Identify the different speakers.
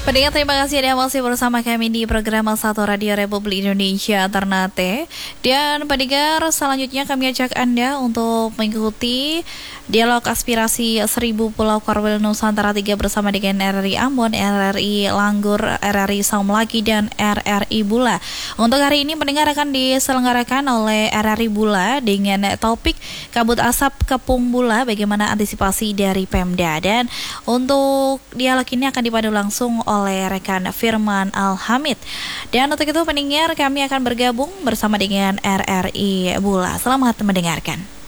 Speaker 1: Pendengar, terima kasih Anda masih bersama kami di program Satu Radio Republik Indonesia Ternate. Dan pendengar, selanjutnya kami ajak Anda untuk mengikuti dialog aspirasi 1000 Pulau Korwil Nusantara 3 bersama dengan RRI Ambon, RRI Langgur, RRI Saumlaki, dan RRI Bula. Untuk hari ini pendengar akan diselenggarakan oleh RRI Bula dengan topik kabut asap Kepung Bula, bagaimana antisipasi dari Pemda. Dan untuk dialog ini akan dipandu langsung oleh rekan Firman Alhamid. Dan untuk itu pendengar, kami akan bergabung bersama dengan RRI Bula. Selamat mendengarkan.